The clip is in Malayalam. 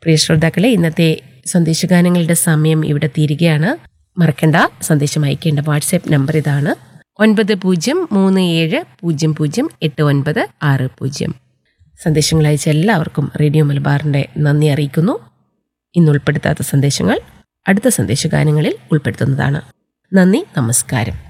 പ്രിയ ശ്രോതാക്കളെ, ഇന്നത്തെ സന്ദേശഗാനങ്ങളുടെ സമയം ഇവിടെ തീരുകയാണ്. മറക്കണ്ട, സന്ദേശം അയക്കേണ്ട വാട്സാപ്പ് നമ്പർ ഇതാണ്: 9037008960. സന്ദേശങ്ങൾ അയച്ച എല്ലാവർക്കും റേഡിയോ മലബാറിന്റെ നന്ദി അറിയിക്കുന്നു. ഇന്ന് ഉൾപ്പെടുത്താത്ത സന്ദേശങ്ങൾ അടുത്ത സന്ദേശഗാനങ്ങളിൽ ഉൾപ്പെടുത്തുന്നതാണ്. നന്ദി, നമസ്കാരം.